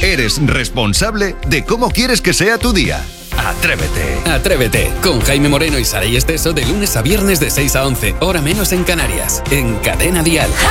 Eres responsable de cómo quieres que sea tu día. Atrévete. Atrévete, con Jaime Moreno y Saray Esteso de lunes a viernes de 6 a 11, hora menos en Canarias, en Cadena Dial.